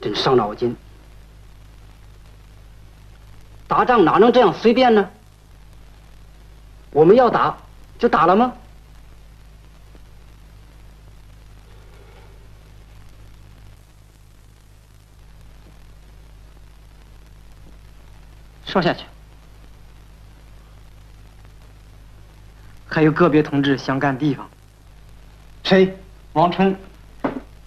真伤脑筋。打仗哪能这样随便呢？我们要打就打了吗？ 说下去。还有个别同志想赶地方。 谁？ 王春。